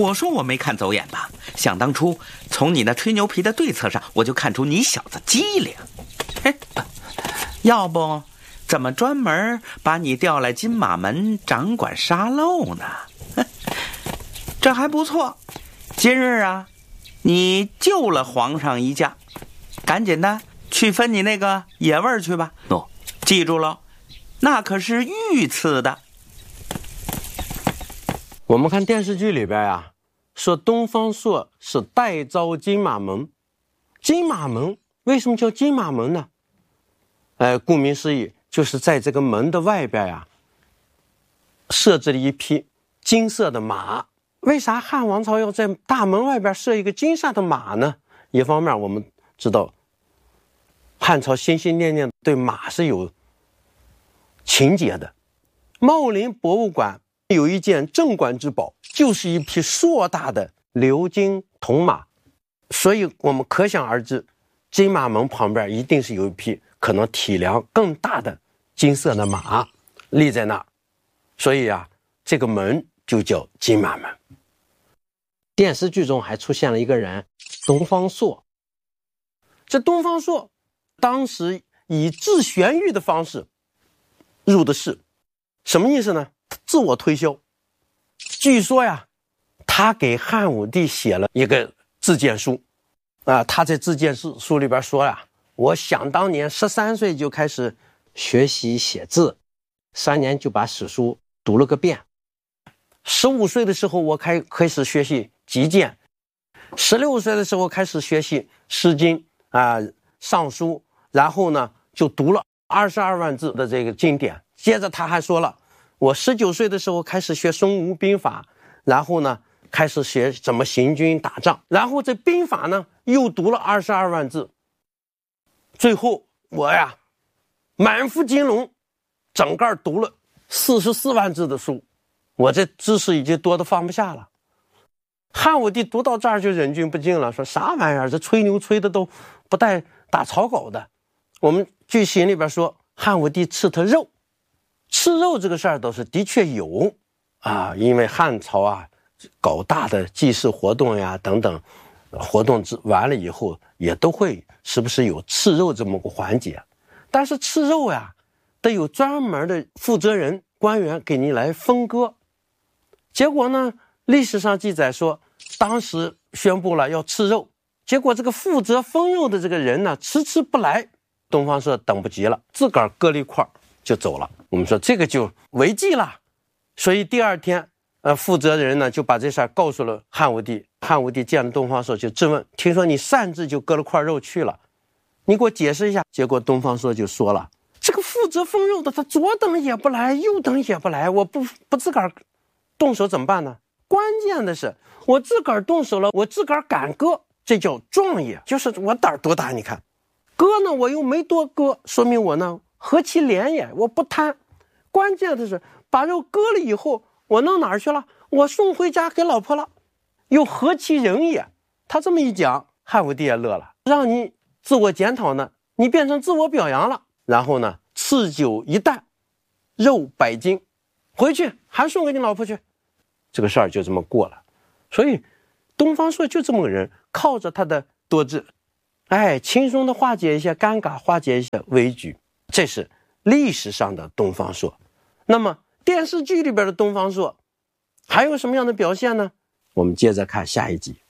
我说我没看走眼吧？想当初从你那吹牛皮的对策上，我就看出你小子机灵。嘿，要不怎么专门把你调来金马门掌管沙漏呢？这还不错，今日啊，你救了皇上一驾，赶紧的去分你那个野味去吧。记住了，那可是御赐的。 我们看电视剧里边呀，说东方朔是代召金马门。金马门为什么叫金马门呢？顾名思义，就是在这个门的外边呀，设置了一匹金色的马。为啥汉王朝要在大门外边设一个金色的马呢？一方面我们知道汉朝心心念念对马是有情节的。茂林博物馆有一件镇馆之宝，就是一匹硕大的鎏金铜马，所以我们可想而知，金马门旁边一定是有一匹可能体量更大的金色的马立在那儿，所以啊，这个门就叫金马门。电视剧中还出现了一个人，东方朔。这东方朔当时以治玄玉的方式入的仕，什么意思呢？自我推销。据说呀，他给汉武帝写了一个自荐书啊，他在自荐书里边说呀，我想当年13岁就开始学习写字，3年就把史书读了个遍。15岁的时候我开始学习击剑，16岁的时候开始学习诗经啊、尚书，然后呢就读了22万字的这个经典。接着他还说了，我19岁的时候开始学孙吴兵法，然后呢开始学怎么行军打仗，然后这兵法呢又读了22万字，最后我呀满腹经纶，整个读了44万字的书，我这知识已经多得放不下了。汉武帝读到这儿就忍俊不禁了，说啥玩意儿，这吹牛吹的都不带打草稿的。我们剧情里边说汉武帝吃他肉，吃肉这个事儿都是的确有啊，因为汉朝啊搞大的祭祀活动呀等等活动完了以后，也都会时不时有吃肉这么个环节。但是吃肉呀得有专门的负责人官员给你来分割。结果呢，历史上记载说当时宣布了要吃肉，结果这个负责分肉的这个人呢迟迟不来，东方朔等不及了，自个儿割了一块就走了。我们说这个就违纪了，所以第二天负责人呢就把这事儿告诉了汉武帝。汉武帝见了东方朔就质问，听说你擅自就割了块肉去了，你给我解释一下。结果东方朔就说了，这个负责分肉的他左等也不来右等也不来，我不自个儿动手怎么办呢？关键的是我自个儿动手了，我自个儿敢割，这叫壮也，就是我胆儿多大。你看割呢我又没多割，说明我呢何其廉也，我不贪。关键的是把肉割了以后我弄哪儿去了？我送回家给老婆了，又何其仁也。他这么一讲，汉武帝也乐了，让你自我检讨呢，你变成自我表扬了。然后呢，赐酒一担，肉100斤，回去还送给你老婆去。这个事儿就这么过了。所以东方朔就这么个人，靠着他的多智，轻松的化解一些尴尬，化解一些危局，这是历史上的东方朔。那么电视剧里边的东方朔还有什么样的表现呢？我们接着看下一集。